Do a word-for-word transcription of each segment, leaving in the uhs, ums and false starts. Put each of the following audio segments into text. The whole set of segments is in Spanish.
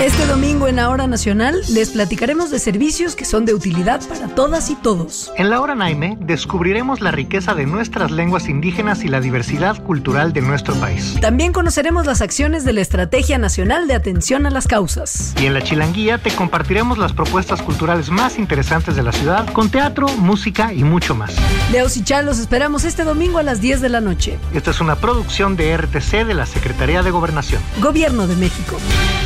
Este domingo en La Hora Nacional les platicaremos de servicios que son de utilidad para todas y todos. En La Hora Naime descubriremos la riqueza de nuestras lenguas indígenas y la diversidad cultural de nuestro país. También conoceremos las acciones de la Estrategia Nacional de Atención a las Causas. Y en La Chilanguía te compartiremos las propuestas culturales más interesantes de la ciudad, con teatro, música y mucho más. Leos y Chal los esperamos este domingo a las diez de la noche. Esta es una producción de R T C de la Secretaría de Gobernación. Gobierno de México.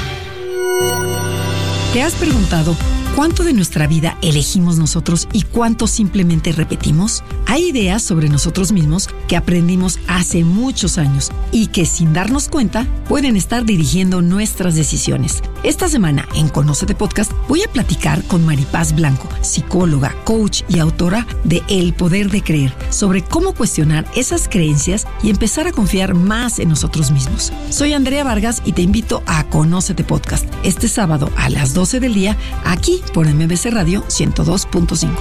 ¿Te has preguntado cuánto de nuestra vida elegimos nosotros y cuánto simplemente repetimos? Hay ideas sobre nosotros mismos que aprendimos hace muchos años y que sin darnos cuenta pueden estar dirigiendo nuestras decisiones. Esta semana en Conócete Podcast voy a platicar con Maripaz Blanco, psicóloga, coach y autora de El Poder de Creer, sobre cómo cuestionar esas creencias y empezar a confiar más en nosotros mismos. Soy Andrea Vargas y te invito a Conócete Podcast este sábado a las doce del día aquí por M B C Radio ciento dos punto cinco.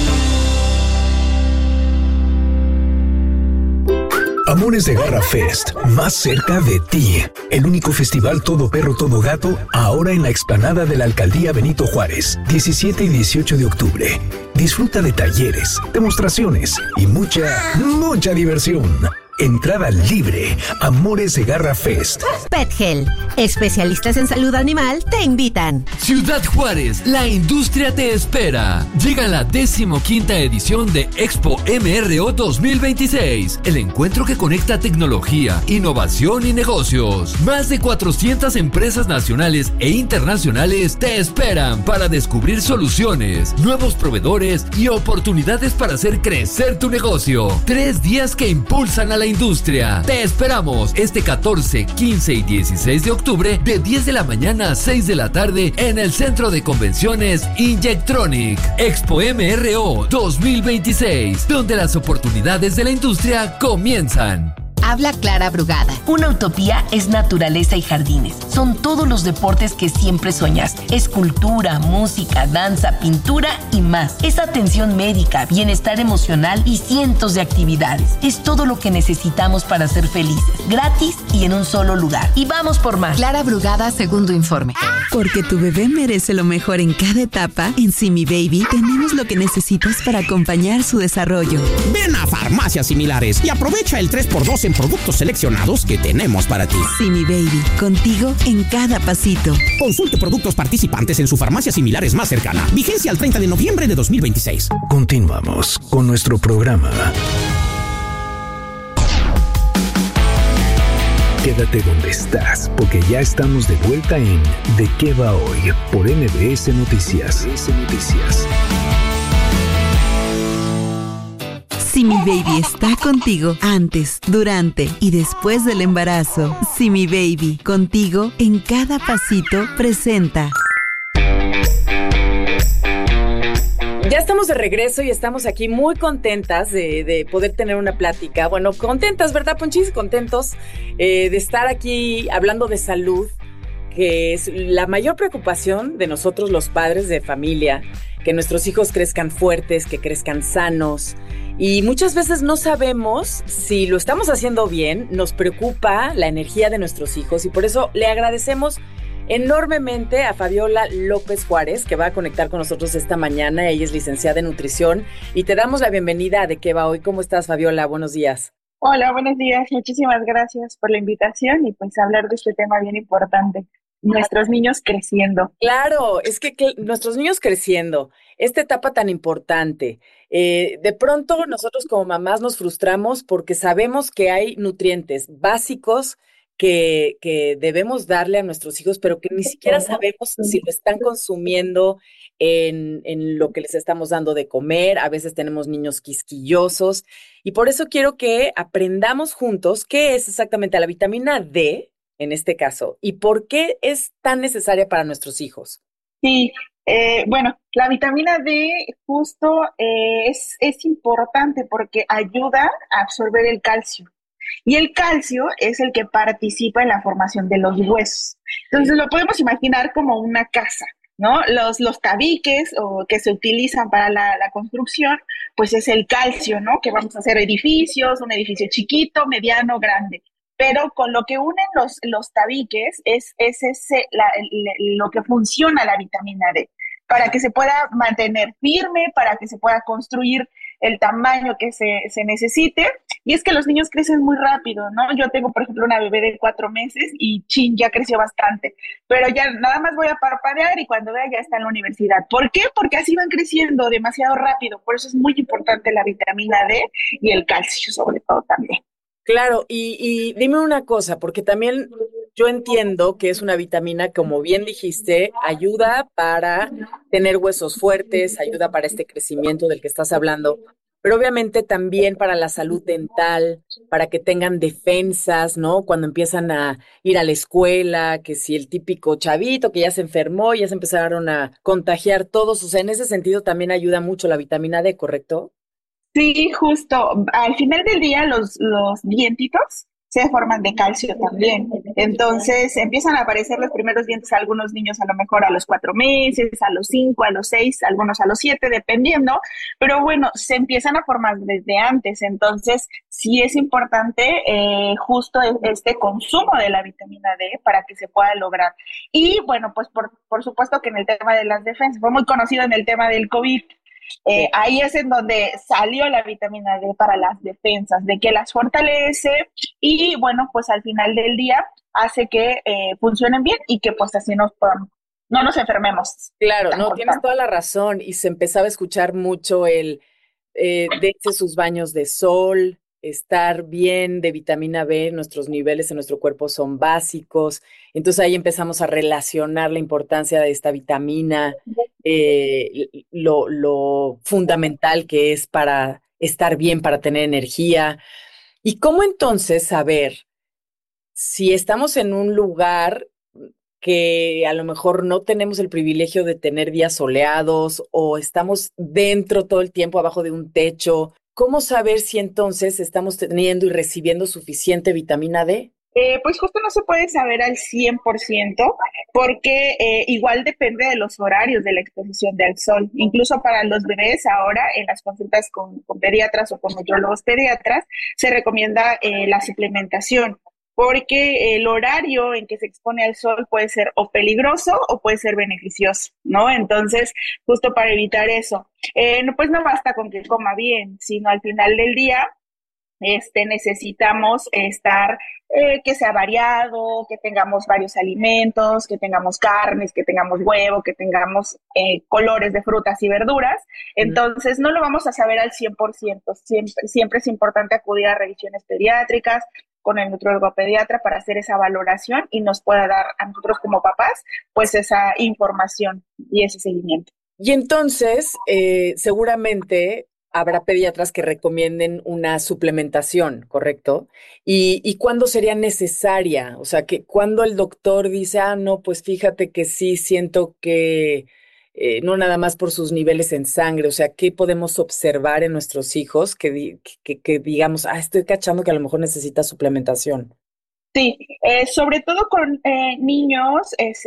Amores de Garra Fest, más cerca de ti. El único festival todo perro, todo gato, ahora en la explanada de la Alcaldía Benito Juárez, diecisiete y dieciocho de octubre. Disfruta de talleres, demostraciones y mucha, mucha diversión. Entrada libre. Amores de Garra Fest. PetGel, especialistas en salud animal, te invitan. Ciudad Juárez, la industria te espera. Llega la decimoquinta edición de Expo M R O dos mil veintiséis, el encuentro que conecta tecnología, innovación y negocios. Más de cuatrocientas empresas nacionales e internacionales te esperan para descubrir soluciones, nuevos proveedores y oportunidades para hacer crecer tu negocio. Tres días que impulsan a la industria. Te esperamos este catorce, quince y dieciséis de octubre de diez de la mañana a seis de la tarde en el Centro de Convenciones Injectronic. Expo M R O dos mil veintiséis, donde las oportunidades de la industria comienzan. Habla Clara Brugada. Una utopía es naturaleza y jardines. Son todos los deportes que siempre soñaste. Escultura, música, danza, pintura y más. Es atención médica, bienestar emocional y cientos de actividades. Es todo lo que necesitamos para ser felices. Gratis y en un solo lugar. Y vamos por más. Clara Brugada, segundo informe. Porque tu bebé merece lo mejor en cada etapa, en Simi Baby tenemos lo que necesitas para acompañar su desarrollo. Ven a Farmacias Similares y aprovecha el tres por dos en productos seleccionados que tenemos para ti. Simi Baby, contigo en cada pasito. Consulte productos participantes en su farmacia similares más cercana. Vigencia al treinta de noviembre de dos mil veintiséis. Continuamos con nuestro programa. Quédate donde estás, porque ya estamos de vuelta en ¿De qué va hoy? Por M B S Noticias. M B S Noticias. Simi Baby está contigo antes, durante y después del embarazo. Simi Baby, contigo en cada pasito, presenta. Ya estamos de regreso y estamos aquí muy contentas de, de poder tener una plática. Bueno, contentas, ¿verdad, Ponchis? Contentos eh, de estar aquí hablando de salud, que es la mayor preocupación de nosotros los padres de familia, que nuestros hijos crezcan fuertes, que crezcan sanos. Y muchas veces no sabemos si lo estamos haciendo bien, nos preocupa la energía de nuestros hijos y por eso le agradecemos enormemente a Fabiola López Juárez, que va a conectar con nosotros esta mañana. Ella es licenciada en nutrición y te damos la bienvenida a ¿De qué va hoy? ¿Cómo estás, Fabiola? Buenos días. Hola, buenos días. Muchísimas gracias por la invitación y pues hablar de este tema bien importante. Nuestros niños creciendo. Claro, es que, que nuestros niños creciendo, esta etapa tan importante. Eh, de pronto nosotros como mamás nos frustramos porque sabemos que hay nutrientes básicos que, que debemos darle a nuestros hijos, pero que ni siquiera sabemos si lo están consumiendo en, en lo que les estamos dando de comer. A veces tenemos niños quisquillosos y por eso quiero que aprendamos juntos qué es exactamente la vitamina D, en este caso, y por qué es tan necesaria para nuestros hijos. Sí, eh, bueno, la vitamina D justo eh, es, es importante porque ayuda a absorber el calcio. Y el calcio es el que participa en la formación de los huesos. Entonces lo podemos imaginar como una casa, ¿no? Los, los tabiques o que se utilizan para la, la construcción, pues es el calcio, ¿no? Que vamos a hacer edificios, un edificio chiquito, mediano, grande. pero con lo que unen los, los tabiques es, es ese, la, el- lo que funciona la vitamina D, para que se pueda mantener firme, para que se pueda construir el tamaño que se, se necesite. Y es que los niños crecen muy rápido, ¿no? Yo tengo, por ejemplo, una bebé de cuatro meses y chin, ya creció bastante, pero ya nada más voy a parpadear y cuando vea ya está en la universidad. ¿Por qué? Porque así van creciendo demasiado rápido. Por eso es muy importante la vitamina D y el calcio, sobre todo también. Claro, y, y dime una cosa, porque también yo entiendo que es una vitamina, como bien dijiste, ayuda para tener huesos fuertes, ayuda para este crecimiento del que estás hablando, pero obviamente también para la salud dental, para que tengan defensas, ¿no? Cuando empiezan a ir a la escuela, que si el típico chavito que ya se enfermó, ya se empezaron a contagiar todos, o sea, en ese sentido también ayuda mucho la vitamina D, ¿correcto? Sí, justo. Al final del día los, los dientitos se forman de calcio también. Entonces empiezan a aparecer los primeros dientes a algunos niños a lo mejor a los cuatro meses, a los cinco, a los seis, algunos a los siete, dependiendo. Pero bueno, se empiezan a formar desde antes. Entonces sí es importante eh, justo e- este consumo de la vitamina D para que se pueda lograr. Y bueno, pues por, por supuesto que en el tema de las defensas, fue muy conocido en el tema del COVID. Eh, Sí. ahí es en donde salió la vitamina D para las defensas, de que las fortalece y bueno, pues al final del día hace que eh, funcionen bien y que pues así nos podamos, no nos enfermemos Claro, tan no, tienes cortante. toda la razón y se empezaba a escuchar mucho el eh, dense sus baños de sol, estar bien de vitamina B, nuestros niveles en nuestro cuerpo son básicos, entonces ahí empezamos a relacionar la importancia de esta vitamina, eh, lo, lo fundamental que es para estar bien, para tener energía. ¿Y cómo entonces saber si estamos en un lugar que a lo mejor no tenemos el privilegio de tener días soleados o estamos dentro todo el tiempo abajo de un techo? ¿Cómo saber si entonces estamos teniendo y recibiendo suficiente vitamina D? Eh, pues justo no se puede saber al cien por ciento porque eh, igual depende de los horarios de la exposición del sol. Incluso para los bebés ahora en las consultas con, con pediatras o con nutriólogos pediatras se recomienda eh, la suplementación porque el horario en que se expone al sol puede ser o peligroso o puede ser beneficioso, ¿no? Entonces, justo para evitar eso, eh, no, pues no basta con que coma bien, sino al final del día este, necesitamos estar, eh, que sea variado, que tengamos varios alimentos, que tengamos carnes, que tengamos huevo, que tengamos eh, colores de frutas y verduras. Mm. Entonces, no lo vamos a saber al cien por ciento. Siempre, siempre es importante acudir a revisiones pediátricas con el nutriólogo pediatra para hacer esa valoración y nos pueda dar a nosotros como papás, pues esa información y ese seguimiento. Y entonces, eh, seguramente habrá pediatras que recomienden una suplementación, ¿correcto? ¿Y, y cuándo sería necesaria? O sea, que cuando el doctor dice, ah, no, pues fíjate que sí, siento que eh, no nada más por sus niveles en sangre, o sea, ¿qué podemos observar en nuestros hijos que, di- que, que digamos, ah, estoy cachando que a lo mejor necesita suplementación? Sí, eh, sobre todo con eh, niños, eh,